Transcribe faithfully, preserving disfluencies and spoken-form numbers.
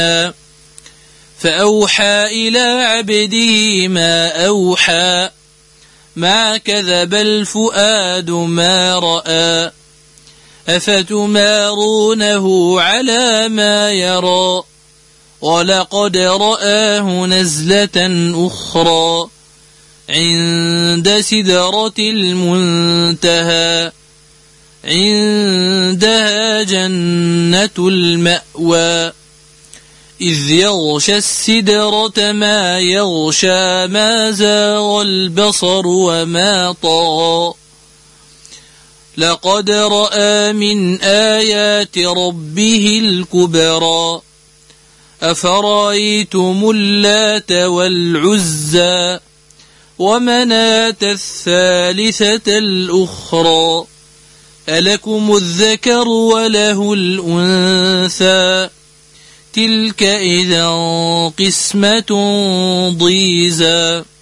فأوحى إلى عبده ما أوحى ما كذب الفؤاد ما رأى أفتمارونه على ما يرى ولقد رآه نزلة أخرى عند سدرة المنتهى عندها جنة المأوى إذ يغشى السدرة ما يغشى ما زاغ البصر وما طغى لقد رأى من آيات ربه الكبرى أفرأيتم اللات والعزى ومناة الثالثة الأخرى ألكم الذكر وله الأنثى تلك إذا قسمة ضيزى